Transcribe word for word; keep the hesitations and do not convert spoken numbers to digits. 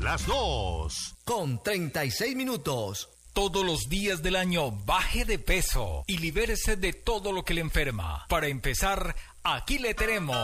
las dos. Con treinta y seis minutos. Todos los días del año baje de peso y libérese de todo lo que le enferma. Para empezar, aquí le tenemos